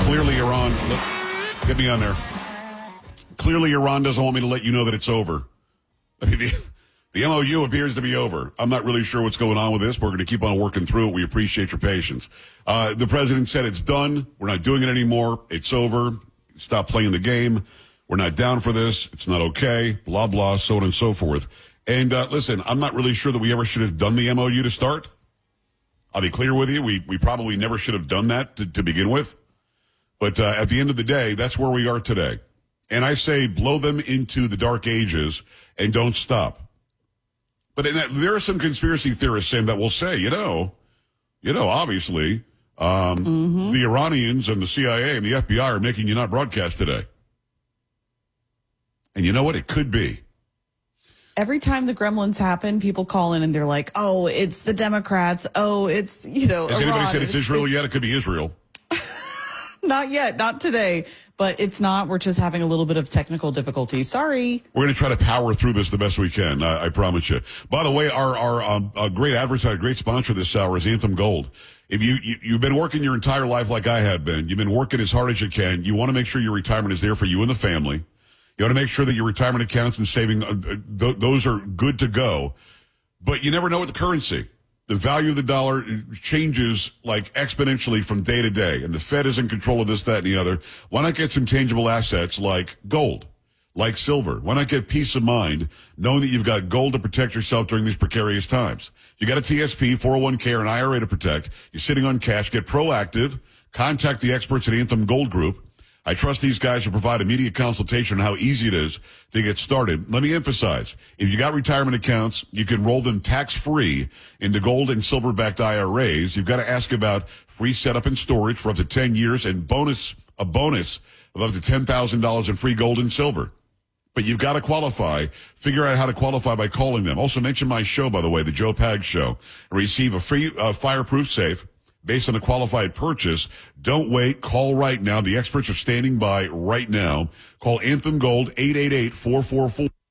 clearly Iran, get me on there. Clearly Iran doesn't want me to let you know that it's over. I mean, the MOU appears to be over. I'm not really sure what's going on with this. We're going to keep on working through it. We appreciate your patience. The president said it's done. We're not doing it anymore. It's over. Stop playing the game. We're not down for this. It's not okay. Blah, blah, so on and so forth. And listen, I'm not really sure that we ever should have done the MOU to start. I'll be clear with you. We probably never should have done that to begin with. But at the end of the day, that's where we are today. And I say blow them into the dark ages and don't stop. But there are some conspiracy theorists saying that will say, obviously, the Iranians and the CIA and the FBI are making you not broadcast today. And you know what? It could be. Every time the gremlins happen, people call in and they're like, oh, it's the Democrats. Oh, it's, Has anybody said it's Israel yet? It could be Israel. Not yet. Not today. But it's not. We're just having a little bit of technical difficulty. Sorry. We're going to try to power through this the best we can. I promise you. By the way, our great advertiser, great sponsor this hour is Anthem Gold. If you've been working your entire life like I have been, you've been working as hard as you can. You want to make sure your retirement is there for you and the family. You want to make sure that your retirement accounts and saving, those are good to go. But you never know what the currency. The value of the dollar changes like exponentially from day to day. And the Fed is in control of this, that, and the other. Why not get some tangible assets like gold, like silver? Why not get peace of mind knowing that you've got gold to protect yourself during these precarious times? You got a TSP, 401k, or an IRA to protect. You're sitting on cash. Get proactive. Contact the experts at Anthem Gold Group. I trust these guys to provide immediate consultation on how easy it is to get started. Let me emphasize, if you got retirement accounts, you can roll them tax-free into gold and silver-backed IRAs. You've got to ask about free setup and storage for up to 10 years and a bonus of up to $10,000 in free gold and silver. But you've got to qualify. Figure out how to qualify by calling them. Also mention my show, by the way, the Joe Pags Show, and receive a free fireproof safe based on a qualified purchase. Don't wait. Call right now. The experts are standing by right now. Call Anthem Gold, 888-444.